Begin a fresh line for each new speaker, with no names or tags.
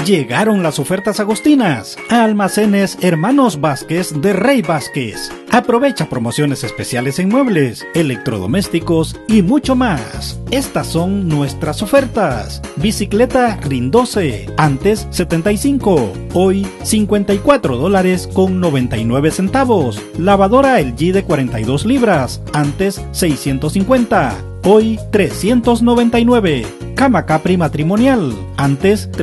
Llegaron las ofertas agostinas a Almacenes Hermanos Vázquez de Rey Vázquez. Aprovecha promociones especiales en muebles, electrodomésticos y mucho más. Estas son nuestras ofertas. Bicicleta RIN 12, antes $75, hoy $54.99. Lavadora LG de 42 libras, antes $650, hoy $399. Cama Capri matrimonial, antes